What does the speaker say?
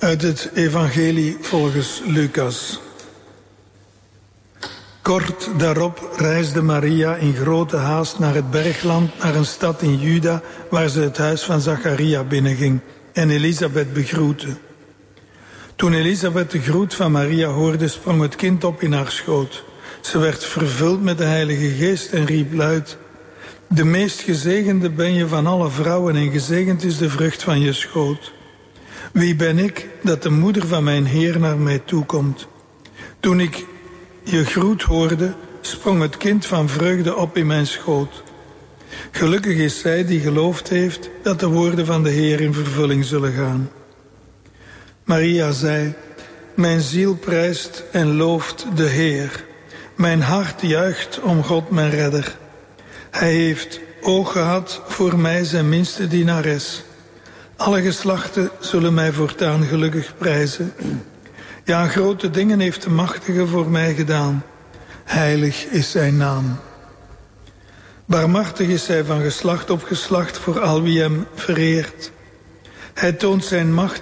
Uit het evangelie volgens Lucas. Kort daarop reisde Maria in grote haast naar het bergland, naar een stad in Juda, waar ze het huis van Zacharia binnenging en Elisabeth begroette. Toen Elisabeth de groet van Maria hoorde, sprong het kind op in haar schoot. Ze werd vervuld met de Heilige Geest en riep luid: De meest gezegende ben je van alle vrouwen en gezegend is de vrucht van je schoot. Wie ben ik dat de moeder van mijn Heer naar mij toekomt? Toen ik je groet hoorde, sprong het kind van vreugde op in mijn schoot. Gelukkig is zij die geloofd heeft dat de woorden van de Heer in vervulling zullen gaan. Maria zei: Mijn ziel prijst en looft de Heer. Mijn hart juicht om God mijn redder. Hij heeft oog gehad voor mij, zijn minste dienares. Alle geslachten zullen mij voortaan gelukkig prijzen. Ja, grote dingen heeft de Machtige voor mij gedaan. Heilig is zijn naam. Barmhartig is hij van geslacht op geslacht voor al wie hem vereert. Hij toont zijn macht